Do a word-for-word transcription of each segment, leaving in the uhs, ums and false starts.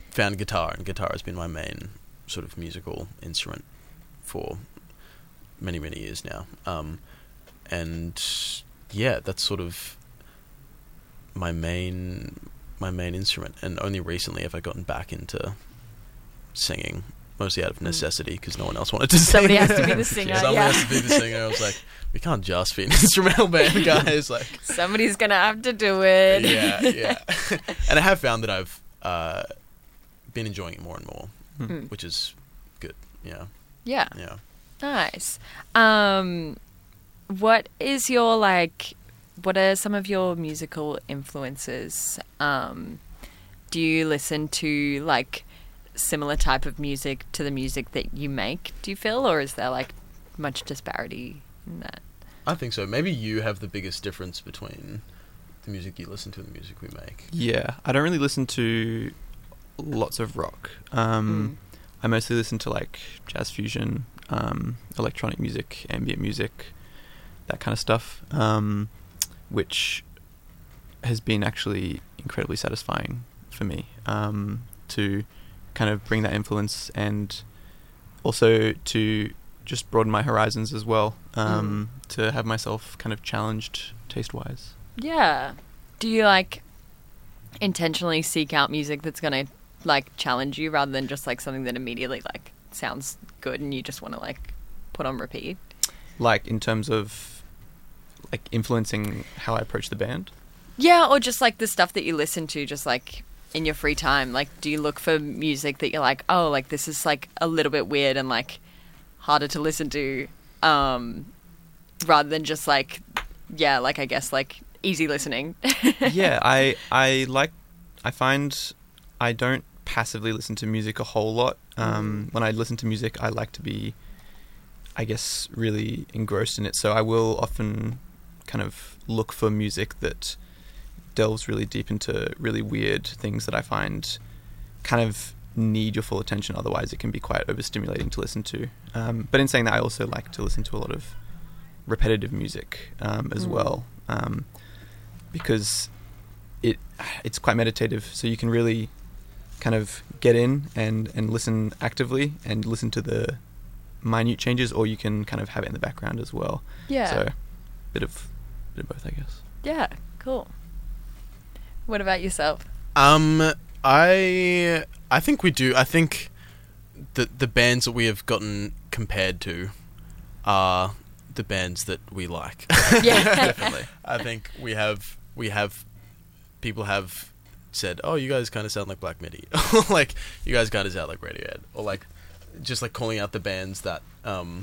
found guitar, and guitar has been my main sort of musical instrument for many, many years now. Um, and yeah, that's sort of my main my main instrument. And only recently have I gotten back into singing, mostly out of necessity because no one else wanted to sing. Somebody has to be the singer. Someone yeah. has to be the singer. I was like, we can't just be an instrumental band, guys. Like, somebody's gonna have to do it. yeah, yeah. And I have found that I've uh, been enjoying it more and more, Mm. which is good. Yeah, Yeah. yeah. Nice. Um, what is your like? What are some of your musical influences? Um, do you listen to like similar type of music to the music that you make? Do you feel, or is there like much disparity in that? I think so. Maybe you have the biggest difference between the music you listen to and the music we make. Yeah, I don't really listen to lots of rock. Um, Mm. I mostly listen to like jazz fusion, um, electronic music, ambient music, that kind of stuff, um, which has been actually incredibly satisfying for me um, to kind of bring that influence and also to just broaden my horizons as well, um, mm. to have myself kind of challenged taste-wise. Yeah. Do you like intentionally seek out music that's going to like challenge you rather than just like something that immediately like sounds good and you just want to like put on repeat? Like in terms of like influencing how I approach the band? Yeah, or just like the stuff that you listen to just like in your free time. Like do you look for music that you're like, oh, like this is like a little bit weird and like harder to listen to, um, rather than just like, yeah, like I guess like easy listening. Yeah, I I like, I find I don't passively listen to music a whole lot. Um, mm. When I listen to music, I like to be, I guess, really engrossed in it. So I will often kind of look for music that delves really deep into really weird things that I find kind of need your full attention. Otherwise, it can be quite overstimulating to listen to. Um, but in saying that, I also like to listen to a lot of repetitive music um, as mm. well, um, because it it's quite meditative. So you can really kind of get in and, and listen actively and listen to the minute changes, or you can kind of have it in the background as well. Yeah. So bit of bit of both, I guess. Yeah, cool. What about yourself? Um, I I think we do. I think the the bands that we have gotten compared to are the bands that we like. Yeah, definitely. I think we have we have people have said, "Oh, you guys kind of sound like Black Midi," like you guys kind of sound like Radiohead, or like just like calling out the bands that um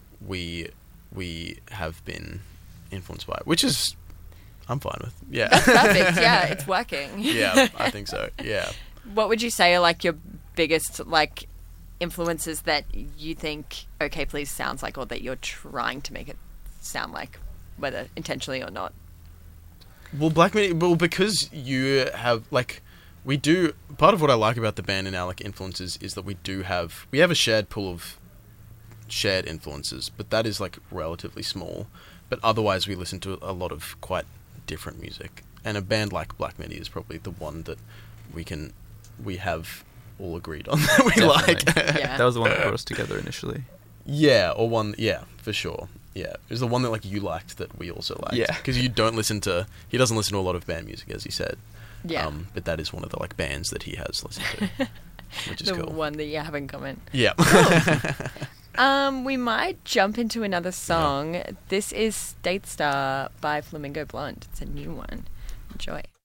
we we have been influenced by, which is I'm fine with. Yeah, that's perfect. Yeah, it's working. Yeah, I think so. Yeah. What would you say are like your biggest like influences that you think OK Please sounds like, or that you're trying to make it sound like, whether intentionally or not? Well, Black Midi, well, because you have, like, we do, part of what I like about the band and our, like, influences is that we do have, we have a shared pool of shared influences, but that is, like, relatively small. But otherwise, we listen to a lot of quite different music. And a band like Black Midi is probably the one that we can, we have all agreed on that we Definitely. like. Yeah. That was the one that brought us together initially. Yeah, or one, yeah, for sure. Yeah, it was the one that like you liked that we also liked. Yeah, because you don't listen to. He doesn't listen to a lot of band music, as he said. Yeah, um, but that is one of the like bands that he has listened to, which is the cool. one that you have in common. Yeah. Cool. um, we might jump into another song. Yeah. This is State Star by Flamingo Blonde. It's a new one. Enjoy.